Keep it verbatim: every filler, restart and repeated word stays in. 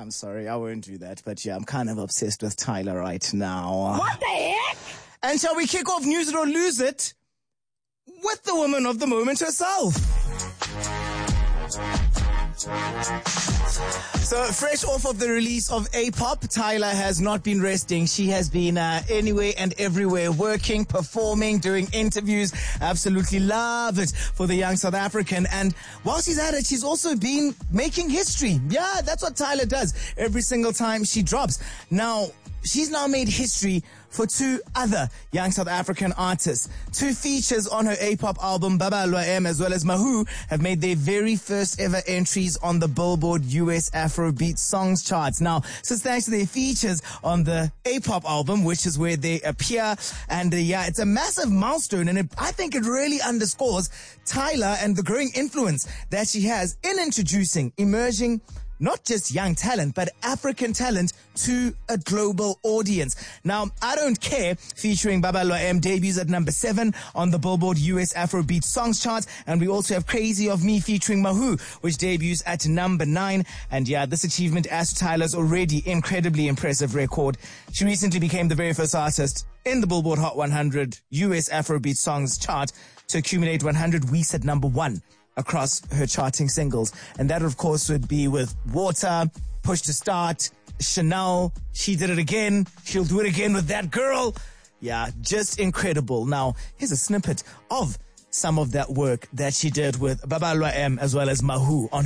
I'm sorry, I won't do that. But yeah, I'm kind of obsessed with Tyla right now. What the heck? And shall we kick off News It or Lose It with the woman of the moment herself? So, fresh off of the release of A-Pop, Tyla has not been resting. She has been uh, anywhere and everywhere, working, performing, doing interviews. Absolutely love it for the young South African. And while she's at it, she's also been making history. Yeah, that's what Tyla does every single time she drops. Now, she's now made history for two other young South African artists. Two features on her A-Pop album, Baba Lwa as well as Mahu, have made their very first ever entries on the Billboard U S Afrobeat Songs charts. Now, so thanks to their features on the A-Pop album, which is where they appear, and uh, yeah, it's a massive milestone, and it, I think it really underscores Tyla and the growing influence that she has in introducing emerging not just young talent, but African talent to a global audience. Now, I Don't Care, featuring Baba Lwa debuts at number seven on the Billboard U S Afrobeat Songs chart. And we also have Crazy of Me featuring Mahu, which debuts at number nine. And yeah, this achievement adds to Tyla's already incredibly impressive record. She recently became the very first artist in the Billboard Hot one hundred U S Afrobeat Songs chart to accumulate one hundred weeks at number one across her charting singles. And that, of course, would be with Water, Push to Start, Chanel, She Did It Again, She'll Do It Again with That Girl. Yeah, just incredible. Now, here's a snippet of some of that work that she did with Baba Lwa as well as Mahu on